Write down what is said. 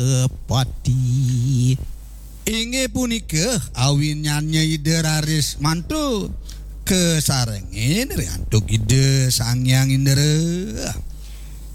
Pati inge punika awin nyanyi deraris mantu kesarengin riantuk ide sangyang indere